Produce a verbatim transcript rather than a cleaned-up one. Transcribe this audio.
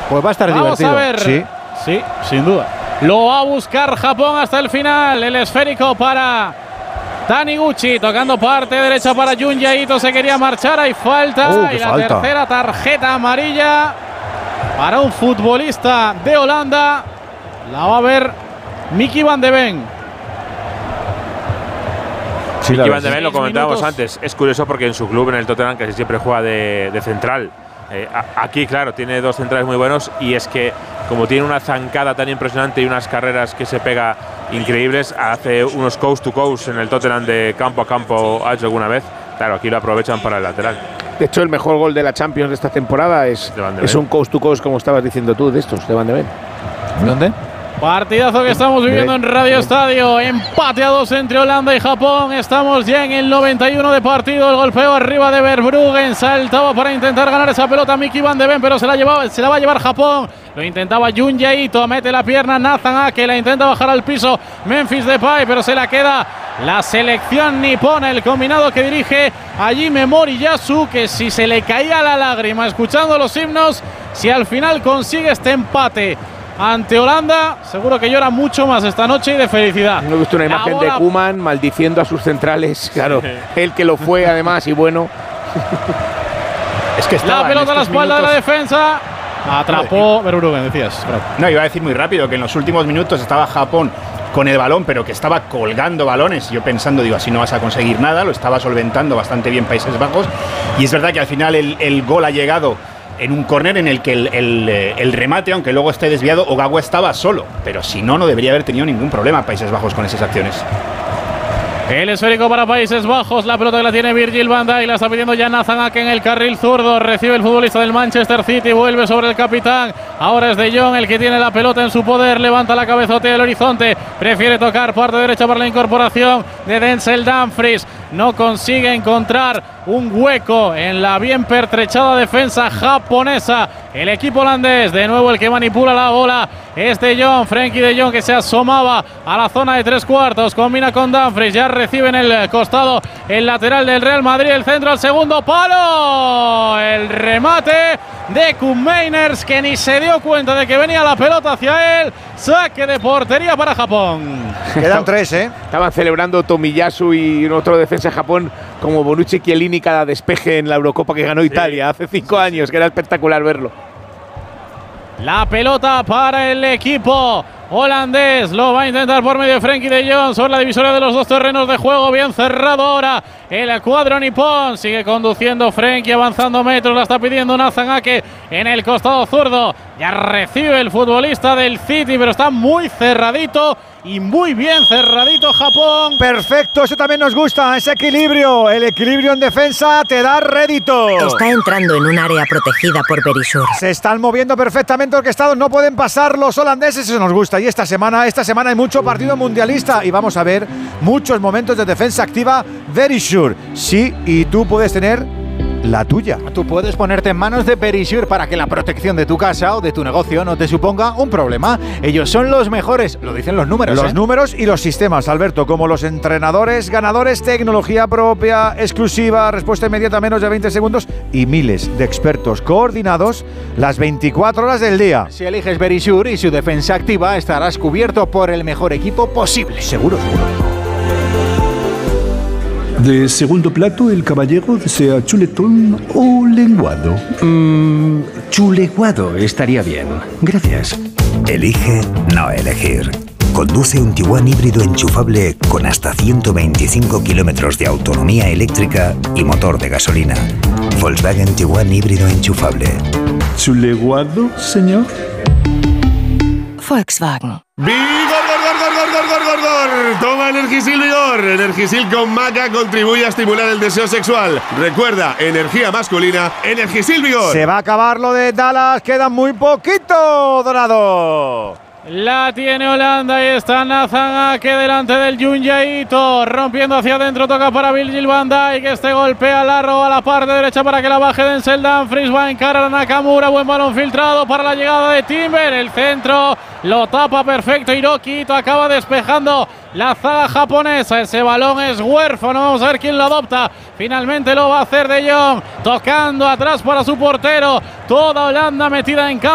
Pues va a estar Vamos divertido. a ver. Sí. Sí, sin duda. Lo va a buscar Japón hasta el final. El esférico para Taniguchi, tocando parte derecha para Junji Ito. Se quería marchar, hay falta. Oh, y la falta. tercera tarjeta amarilla para un futbolista de Holanda. La va a ver Mickey van de Ven. Sí, Mickey van de Ven, lo Seis comentábamos minutos. antes. Es curioso porque en su club, en el Tottenham, casi siempre juega de, de central. Eh, a, aquí, claro, tiene dos centrales muy buenos y es que, como tiene una zancada tan impresionante y unas carreras que se pega increíbles, hace unos coast to coast en el Tottenham de campo a campo, ha hecho alguna vez. Claro, aquí lo aprovechan para el lateral. De hecho, el mejor gol de la Champions de esta temporada es, De Van de es Ven. un coast to coast, como estabas diciendo tú, de estos, de Van de Ven. ¿Dónde? Partidazo que estamos viviendo en Radio Estadio. Empate a dos entre Holanda y Japón. Estamos ya en el noventa y uno de partido. El golpeo arriba de Verbruggen. Saltaba para intentar ganar esa pelota Mickey van de Ven, pero se la, llevaba, se la va a llevar Japón. Lo intentaba Junji Ito. Mete la pierna Nathan Ake. La intenta bajar al piso Memphis Depay, pero se la queda la selección nipona. El combinado que dirige Hajime Moriyasu, que si se le caía la lágrima escuchando los himnos, si al final consigue este empate ante Holanda, seguro que llora mucho más esta noche y de felicidad. No he visto una La imagen bola- de Koeman maldiciendo a sus centrales. Claro, él que lo fue además y bueno. Es que estaba La pelota a la en estos espalda de la minutos- defensa. Atrapó Verbruggen, decías. Bravo. No, iba a decir muy rápido que en los últimos minutos estaba Japón con el balón, pero que estaba colgando balones. Yo pensando, digo, así no vas a conseguir nada. Lo estaba solventando bastante bien Países Bajos. Y es verdad que al final el, el gol ha llegado en un córner en el que el, el, eh, el remate, aunque luego esté desviado, Ogawa estaba solo. Pero si no, no debería haber tenido ningún problema Países Bajos con esas acciones. El esférico para Países Bajos, la pelota que la tiene Virgil van Dijk, la está pidiendo ya Nathan Ake en el carril zurdo, recibe el futbolista del Manchester City, vuelve sobre el capitán, ahora es De Jong el que tiene la pelota en su poder, levanta la cabezotea del horizonte, prefiere tocar parte derecha para la incorporación de Denzel Dumfries, no consigue encontrar un hueco en la bien pertrechada defensa japonesa, el equipo holandés, de nuevo el que manipula la bola es De Jong, Frenkie De Jong que se asomaba a la zona de tres cuartos, combina con Dumfries, ya recibe en el costado el lateral del Real Madrid, el centro al segundo palo, el remate de Koen Meiners que ni se dio cuenta de que venía la pelota hacia él, saque de portería para Japón. Quedan tres, ¿eh? Estaban celebrando Tomiyasu y otro defensa de Japón como Bonucci Chiellini cada despeje en la Eurocopa que ganó Italia hace cinco años, que era espectacular verlo. La pelota para el equipo holandés, lo va a intentar por medio de Frenkie de Jong sobre la divisoria de los dos terrenos de juego, bien cerrado ahora el cuadro nipón, sigue conduciendo Frenkie, avanzando metros, la está pidiendo Nathan Ake en el costado zurdo, ya recibe el futbolista del City, pero está muy cerradito y muy bien cerradito Japón. Perfecto, eso también nos gusta, ese equilibrio. El equilibrio en defensa te da rédito. Está entrando en un área protegida por Berisur. Se están moviendo perfectamente orquestados, no pueden pasar los holandeses, eso nos gusta. Y esta semana, esta semana hay mucho partido mundialista y vamos a ver muchos momentos de defensa activa. Very sure. Sí, y tú puedes tener la tuya. Tú puedes ponerte en manos de Perisur para que la protección de tu casa o de tu negocio no te suponga un problema. Ellos son los mejores, lo dicen los números. Los ¿eh? números y los sistemas, Alberto, como los entrenadores ganadores, tecnología propia, exclusiva, respuesta inmediata, menos de veinte segundos y miles de expertos coordinados las veinticuatro horas del día. Si eliges Berisur y su defensa activa, estarás cubierto por el mejor equipo posible. Seguro, seguro. De segundo plato, el caballero desea chuletón o lenguado. Mmm, chuleguado estaría bien. Gracias. Elige no elegir. Conduce un Tiguan híbrido enchufable con hasta ciento veinticinco kilómetros de autonomía eléctrica y motor de gasolina. Volkswagen Tiguan híbrido enchufable. ¿Chuleguado, señor? Volkswagen. ¡Vigor, gor, gor, gor, gor, gor, gor, gor! Toma Energisil Vigor. Energisil con maca contribuye a estimular el deseo sexual. Recuerda, energía masculina, Energisil Vigor. Se va a acabar lo de Dallas, queda muy poquito, Dorado. La tiene Holanda y está Nathan Ake delante del Junji Ito, rompiendo hacia adentro, toca para Virgil van Dijk, este golpea largo a la parte derecha para que la baje Denzel Dumfries, va a encarar a Nakamura, buen balón filtrado para la llegada de Timber, el centro lo tapa perfecto Hiroki Ito, acaba despejando la zaga japonesa, ese balón es huérfano, vamos a ver quién lo adopta, finalmente lo va a hacer De Jong, tocando atrás para su portero, toda Holanda metida en campo.